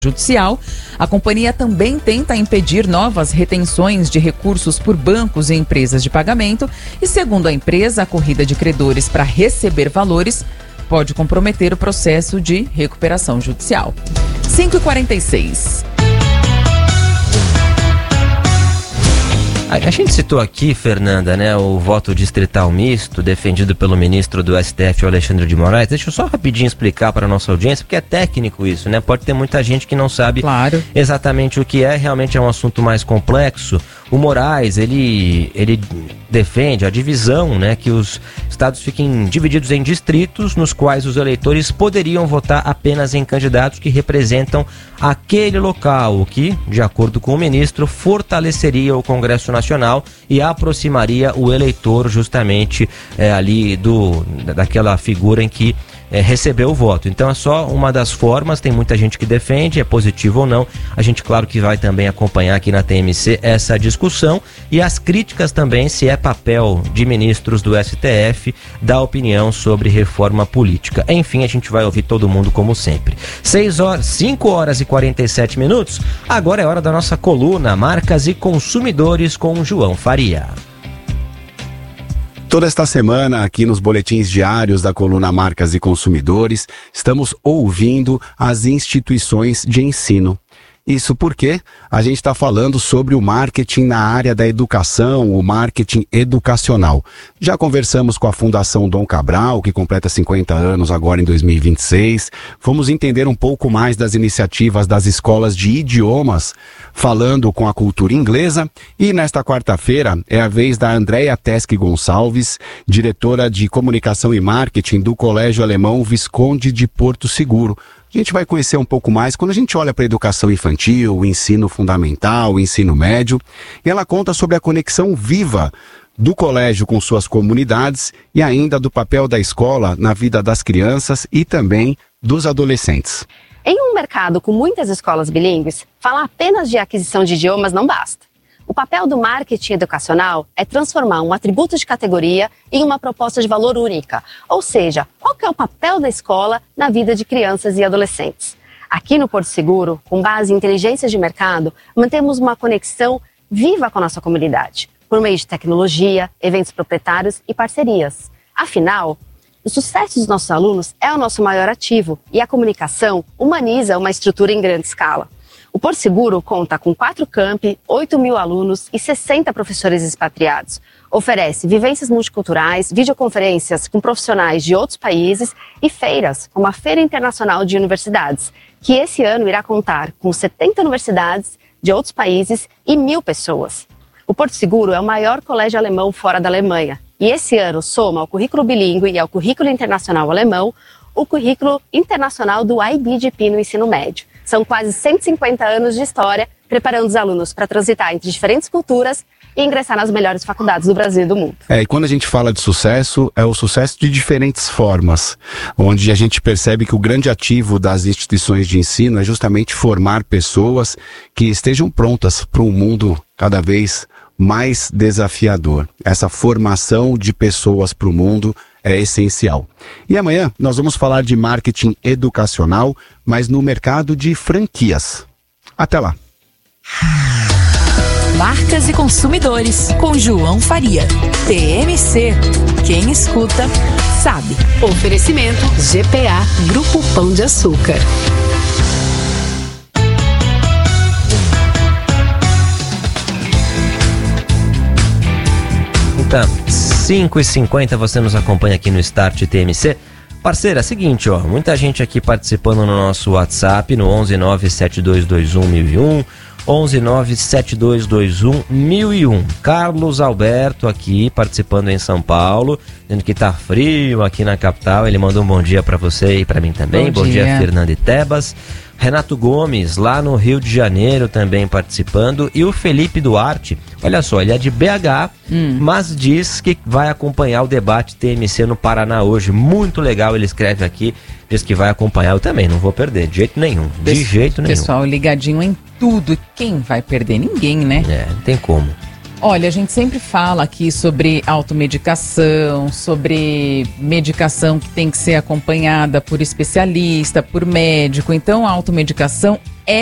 judicial. A companhia também tenta impedir novas retenções de recursos por bancos e empresas de pagamento e, segundo a empresa, a corrida de credores para receber valores pode comprometer o processo de recuperação judicial. 5h46. A gente citou aqui, Fernanda, né, o voto distrital misto defendido pelo ministro do STF, Alexandre de Moraes. Deixa eu só rapidinho explicar para a nossa audiência, porque é técnico isso, né? Pode ter muita gente que não sabe exatamente o que é, realmente é um assunto mais complexo. O Moraes, ele defende a divisão, né, que os estados fiquem divididos em distritos nos quais os eleitores poderiam votar apenas em candidatos que representam aquele local, o que, de acordo com o ministro, fortaleceria o Congresso Nacional e aproximaria o eleitor justamente ali daquela figura em que recebeu o voto. Então é só uma das formas, tem muita gente que defende, é positivo ou não. A gente, claro, que vai também acompanhar aqui na TMC essa discussão e as críticas também, se é papel de ministros do STF dar opinião sobre reforma política. Enfim, a gente vai ouvir todo mundo como sempre. 5h47. Agora é hora da nossa coluna Marcas e Consumidores com João Faria. Toda esta semana, aqui nos boletins diários da coluna Marcas e Consumidores, estamos ouvindo as instituições de ensino. Isso porque a gente está falando sobre o marketing na área da educação, o marketing educacional. Já conversamos com a Fundação Dom Cabral, que completa 50 anos agora em 2026. Fomos entender um pouco mais das iniciativas das escolas de idiomas, falando com a cultura inglesa. E nesta quarta-feira é a vez da Andréia Teske Gonçalves, diretora de comunicação e marketing do Colégio Alemão Visconde de Porto Seguro. A gente vai conhecer um pouco mais quando a gente olha para a educação infantil, o ensino fundamental, o ensino médio. E ela conta sobre a conexão viva do colégio com suas comunidades e ainda do papel da escola na vida das crianças e também dos adolescentes. Em um mercado com muitas escolas bilíngues, falar apenas de aquisição de idiomas não basta. O papel do marketing educacional é transformar um atributo de categoria em uma proposta de valor única. Ou seja, qual que é o papel da escola na vida de crianças e adolescentes? Aqui no Porto Seguro, com base em inteligência de mercado, mantemos uma conexão viva com a nossa comunidade, por meio de tecnologia, eventos proprietários e parcerias. Afinal, o sucesso dos nossos alunos é o nosso maior ativo e a comunicação humaniza uma estrutura em grande escala. O Porto Seguro conta com 4 campi, 8.000 alunos e 60 professores expatriados. Oferece vivências multiculturais, videoconferências com profissionais de outros países e feiras, como a Feira Internacional de Universidades, que esse ano irá contar com 70 universidades de outros países e 1.000 pessoas. O Porto Seguro é o maior colégio alemão fora da Alemanha e esse ano soma ao currículo bilíngue e ao currículo internacional alemão o currículo internacional do IBGP no ensino médio. São quase 150 anos de história, preparando os alunos para transitar entre diferentes culturas e ingressar nas melhores faculdades do Brasil e do mundo. E quando a gente fala de sucesso, é o sucesso de diferentes formas, onde a gente percebe que o grande ativo das instituições de ensino é justamente formar pessoas que estejam prontas para um mundo cada vez mais desafiador. Essa formação de pessoas para o mundo é essencial. E amanhã nós vamos falar de marketing educacional, mas no mercado de franquias. Até lá. Marcas e Consumidores, com João Faria. TMC. Quem escuta, sabe. Oferecimento GPA, Grupo Pão de Açúcar. Então, 5h50, você nos acompanha aqui no Start TMC. Parceira, é o seguinte, muita gente aqui participando no nosso WhatsApp, no 11972211001, 11972211001. Carlos Alberto aqui, participando em São Paulo, dizendo que tá frio aqui na capital. Ele mandou um bom dia pra você e pra mim também. Bom dia, Fernanda e Tebas. Renato Gomes, lá no Rio de Janeiro, também participando. E o Felipe Duarte, olha só, ele é de BH, mas diz que vai acompanhar o debate TMC no Paraná hoje. Muito legal, ele escreve aqui, diz que vai acompanhar. Eu também não vou perder, de jeito nenhum. Pessoal ligadinho em tudo. Quem vai perder? Ninguém, né? Não tem como. Olha, a gente sempre fala aqui sobre automedicação, sobre medicação que tem que ser acompanhada por especialista, por médico. Então, a automedicação